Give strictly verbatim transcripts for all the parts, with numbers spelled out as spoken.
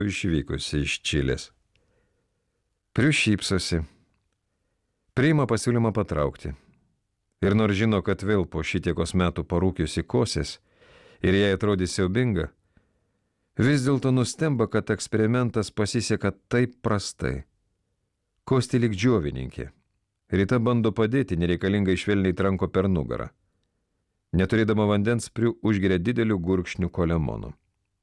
išvykusi iš Čilės. Priu šypsosi. Priima pasiūlymą patraukti. Ir nors žino, kad vėl po šitiekos metų parūkiusi kosės ir jai atrodys siaubinga, vis dėlto nustemba, kad eksperimentas pasiseka taip prastai. Kosti lyg džiovininkė. Rita bando padėti, nereikalingai švelniai tranko per nugarą. Neturėdama vandens, Priu užgeria didelių gurkšnių kolemonų.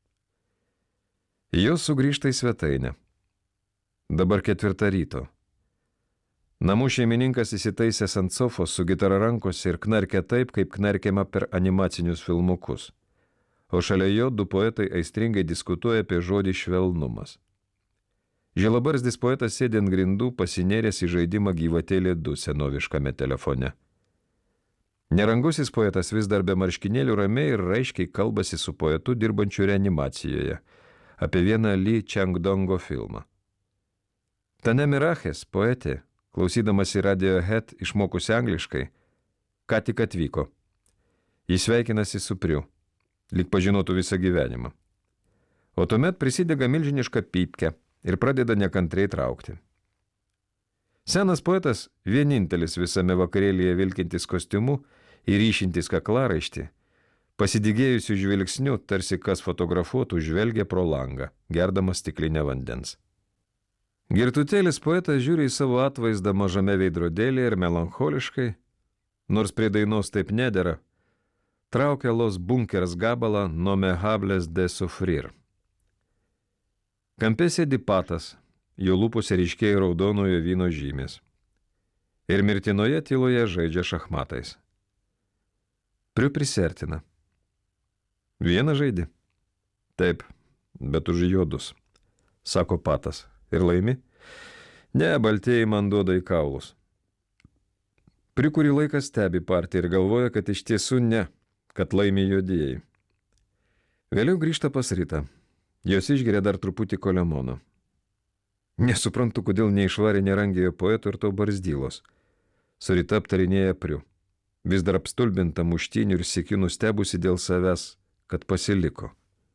Jos sugrįžta į svetainę. Dabar ketvirta ryto. Namų šeimininkas įsitaisęs ant sofos su gitara rankose ir knarkia taip, kaip knarkiama per animacinius filmukus. O šalia jo du poetai aistringai diskutuoja apie žodį švelnumas. Žilabarzdis poetas sėdi ant grindų, pasinėręs į žaidimą Gyvatėlė du senoviškame telefone. Nerangusis poetas vis dar be marškinėlių ramiai ir raiškiai kalbasi su poetu dirbančiu reanimacijoje apie vieną Lee Chang-dongo filmą. Tane Miraches, poetė, klausydamas į Radiohead išmokusi angliškai, ką tik atvyko. Jis sveikinasi su Priu, lyg pažinotų visą gyvenimą. O tuomet prisidega milžinišką pypkę ir pradeda nekantriai traukti. Senas poetas, vienintelis visame vakarėlyje vilkintis kostiumu ir ryšintis kaklaraištį, pasidygėjusių žvilgsnių, tarsi kas fotografuotų, žvelgia pro langą, gerdamas stiklinę vandens. Girtutėlis poetas žiūri į savo atvaizdą mažame veidrodėlį ir melancholiškai, nors prie dainos taip nedera, traukia Los Bunkers gabalą Nomehables de Sufrir. Kampe sėdi Patas, jo lūpose ryškėja raudonojo vyno žymės. Ir mirtinoje tyloje žaidžia šachmatais. Priu prisertina. Vieną žaidži? Taip, bet už juodus, sako Patas. Ir laimi? Ne, baltieji man duoda į kaulus. Priu kurį laiką stebi partiją ir galvoja, kad iš tiesų ne, kad laimi juodieji. Vėliau grįžta pas Ritą. Jos išgeria dar truputį kolemono. Nesuprantu, kodėl neišvarė nerangėjo poeto ir to barzdylos. Su Rita aptarinėja Priu. Vis dar apstulbinta muštinių ir siekių nustebusi dėl savęs, kad pasiliko.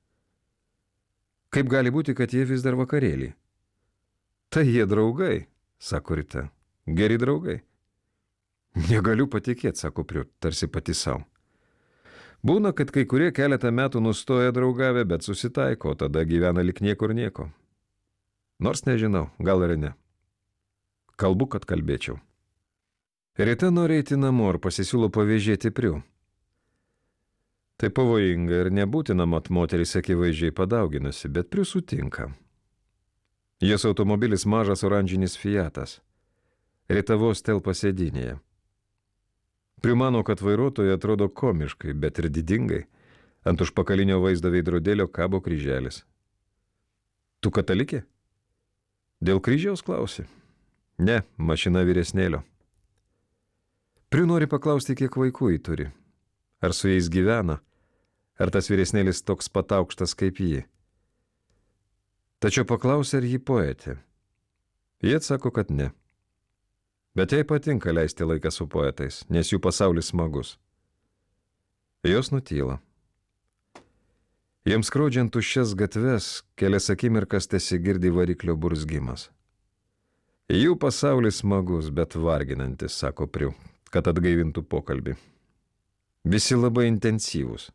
Kaip gali būti, kad jie vis dar vakarėlį? Tai jie draugai, sako Rita. Geri draugai. Negaliu patikėti, sako Priu, tarsi pati savo. Būna, kad kai kurie keletą metų nustoja draugavę, bet susitaiko, tada gyvena lik niekur nieko. Nors nežinau, gal ir ne. Kalbu, kad kalbėčiau. Rita nori eiti namo ir pasisiūlo pavėžėti Priu. Tai pavojinga ir nebūtina, mat moteris akivaizdžiai padauginusi, bet Priu sutinka. Jos automobilis mažas oranžinis Fiatas. Rita vos telpa sėdynėje. Priu mano, kad vairuotojai atrodo komiškai, bet ir didingai. Ant užpakalinio vaizdo veidrodėlio kabo kryželis. Tu katalikė? Dėl kryžiaus klausi? Ne, mašina vyresnėlio. Priu nori paklausti, kiek vaikų jį turi. Ar su jais gyvena? Ar tas vyresnėlis toks pat aukštas kaip jį? Tačiau paklausė, ar jį poetė. Jie atsako, kad ne. Bet jai patinka leisti laiką su poetais, nes jų pasaulis smagus. Jos nutyla. Jiems skrodžiant tuščias gatves, kelias akimirkas tesigirdi variklio burzgimas. Jų pasaulis smagus, bet varginantis, sako Priu, kad atgaivintų pokalbį. Visi labai intensyvūs.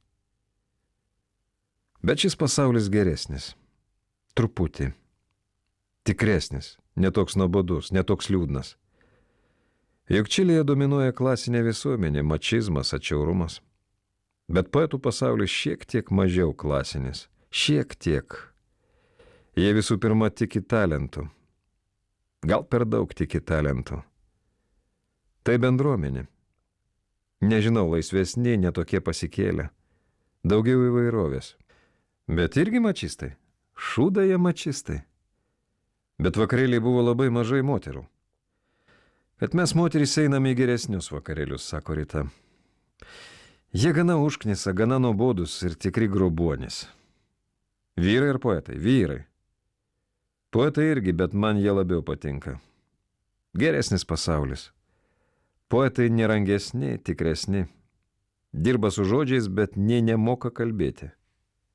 Bet šis pasaulis geresnis. Truputį. Tikresnis, netoks nuobodus, netoks liūdnas. Juk Čilėje dominuoja klasinė visuomenė, mačizmas, atšiaurumas. Bet poetų pasaulis šiek tiek mažiau klasinis. Šiek tiek. Jie visų pirma tiki talentu. Gal per daug tiki talentu. Tai bendruomenė. Nežinau, laisvesni, netokie pasikėlę. Daugiau įvairovės. Bet irgi mačistai. Šūda jie mačistai. Bet vakarėliai buvo labai mažai moterų. Bet mes moterys einame į geresnius vakarėlius, sako Rita. Jie gana užknisa, gana nuobodus ir tikri grobuonis. Vyrai ir poetai, vyrai. Poetai irgi, bet man jie labiau patinka. Geresnis pasaulis. Poetai nerangesni, tikresni. Dirba su žodžiais, bet nė nemoka kalbėti.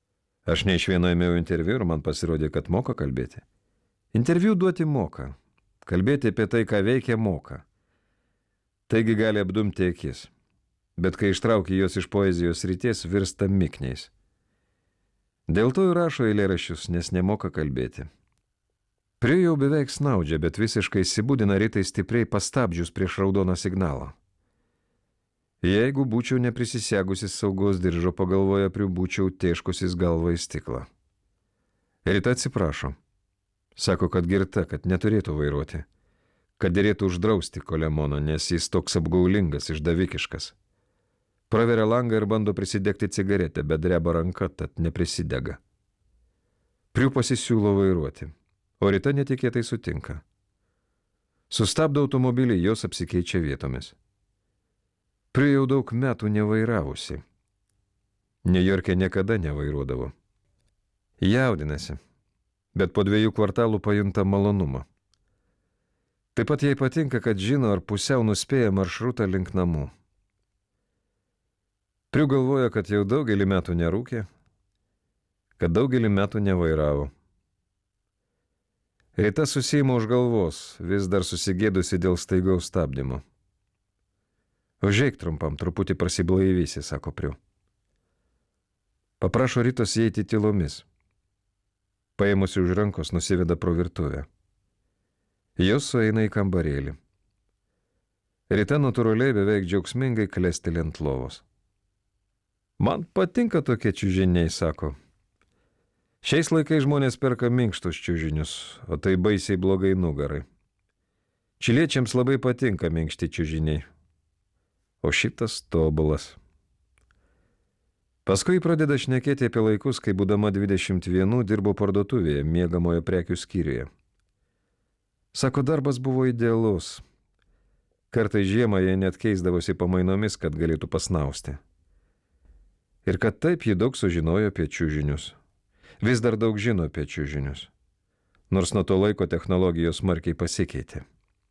Aš ne iš vieno ėmiau interviu ir man pasirodė, kad moka kalbėti. Interviu duoti moka. Kalbėti apie tai, ką veikia, moka. Taigi gali apdumti akis. Bet kai ištraukia jos iš poezijos ryties, virsta mikniais. Dėl to ir rašo eilėraščius, nes nemoka kalbėti. Prie jau beveik snaudžia, bet visiškai įsibūdina Ritai stipriai pastabdžius prieš raudoną signalą. Jeigu būčiau neprisisegusis saugos diržo, pagalvoja, pribūčiau tėškusis galvą į stiklą. Rita atsiprašo. Sako, kad girta, kad neturėtų vairuoti. Kad dėrėtų uždrausti Kolemoną, nes jis toks apgaulingas, išdavikiškas. Praveria langą ir bando prisidegti cigaretę, bet dreba ranka, tad neprisidega. Priu pasisiūlo vairuoti, o Rita netikėtai sutinka. Sustabdo automobilį, jos apsikeičia vietomis. Priu jau daug metų nevairavusi. Niujorke niekada nevairuodavo. Jaudinasi, bet po dviejų kvartalų pajunta malonumą. Taip pat jai patinka, kad žino ar pusiau nuspėja maršrutą link namų. Priu galvoja, kad jau daugelį metų nerūkė, kad daugelį metų nevairavo. Rita susiima už galvos, vis dar susigėdusi dėl staigaus stabdymo. Užeik trumpam, truputį prasiblaivysi, sako Priu. Paprašo Ritos įeiti tylomis. Paėmusi už rankos nusiveda pro virtuvę. Jos sueina į kambarėlį. Rita natūraliai beveik džiaugsmingai klesteli ant lovos. Man patinka tokie čiužiniai, sako. Šiais laikais žmonės perka minkštus čiužinius, o tai baisiai blogai nugarai. Čiliečiams labai patinka minkšti čiužiniai. O šitas tobulas. Paskui pradeda šnekėti apie laikus, kai būdama dvidešimt vienų dirbo parduotuvėje, miegamojo prekių skyriuje. Sako, darbas buvo idealus. Kartai žiemą jie net keisdavosi pamainomis, kad galėtų pasnausti. Ir kad taip ji daug sužinojo apie čiužinius. Vis dar daug žino apie čiužinius. Nors nuo to laiko technologijos smarkiai pasikeitė.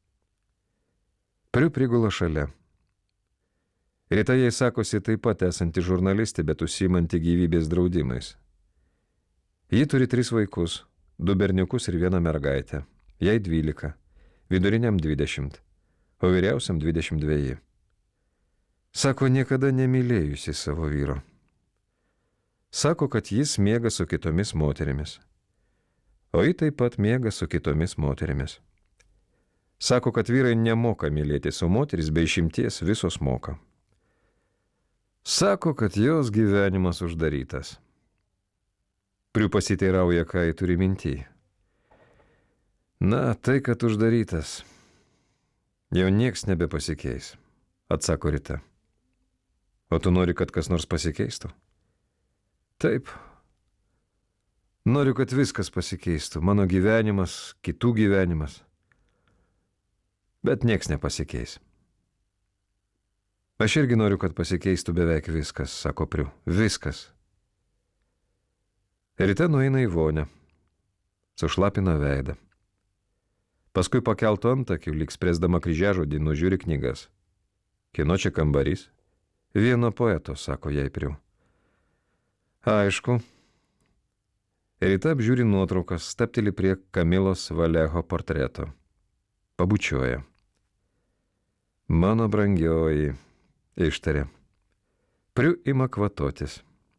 Priu prigula šalia. Rita jai sakosi taip pat esanti žurnalistė, bet užsiimanti gyvybės draudimais. Ji turi tris vaikus, du berniukus ir vieną mergaitę. Jai dvylika, viduriniam dvidešimt, o vyriausiam dvidešimt dveji. Sako, niekada nemylėjusi savo vyro. Sako, kad jis miega su kitomis moterimis. O ji taip pat miega su kitomis moterimis. Sako, kad vyrai nemoka mylėtis, o moteris be išimties visos moka. Sako, kad jos gyvenimas uždarytas. Priu pasiteirauja, ką jį turi minty. Na, tai, kad uždarytas. Jau nieks nebepasikeis, atsako Rita. O tu nori, kad kas nors pasikeistų? Taip. Noriu, kad viskas pasikeistų. Mano gyvenimas, kitų gyvenimas. Bet nieks nepasikeis. Aš irgi noriu, kad pasikeistų beveik viskas, sako Priu. Viskas. Rita nueina į vonią. Sušlapina veidą. Paskui pakeltų antakių, lyg spręsdama kryžiažodį, nužiūri knygas. Kieno čia kambarys? Vieno poeto, sako jai Priu. Aišku. Rita apžiūri nuotraukas, stapteli prie Kamilos Valeho portreto. Pabučioja. Mano brangioji, ištarė. Priu ima kvatotis.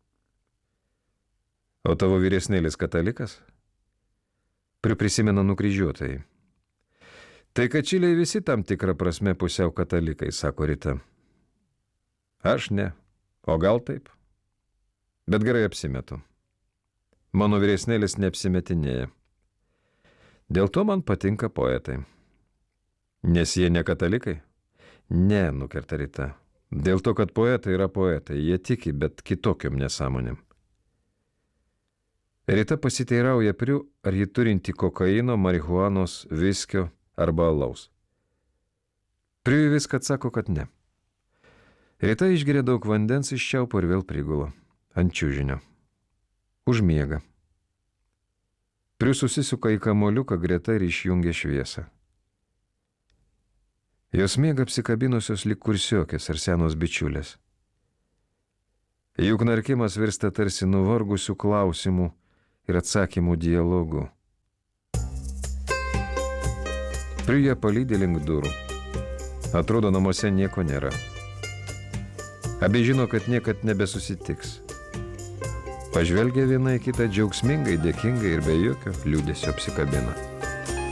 O tavo vyresnėlis katalikas? Priu prisimena nukryžiuotojai. Tai kad Čiliai visi tam tikrą prasme pusiau katalikai, sako Rita. Aš ne, o gal taip? Bet gerai apsimetu. Mano vyresnėlis neapsimetinėja. Dėl to man patinka poetai. Nes jie ne katalikai? Ne, nukerta Rita. Dėl to, kad poetai yra poetai, jie tiki, bet kitokiom nesąmonėm. Rita pasiteirauja Priu, ar ji turinti kokaino, marihuanos, viskio arba alaus. Priu viską atsako, kad ne. Rita išgeria daug vandens iš čiaupo ir vėl prigula ant čiužinio. Užmiega. Priu susisuka į kamoliuką greta ir išjungia šviesą. Jos miega apsikabinusios lyg kursiokės ar senos bičiulės. Jų knarkimas virsta tarsi nuvargusių klausimų ir atsakymų dialogų. Priuja palydi link durų. Atrodo, namuose nieko nėra. Abi žino, kad niekad nebesusitiks. Pažvelgia viena į kitą džiaugsmingai, dėkingai ir be jokio liūdesio apsikabina.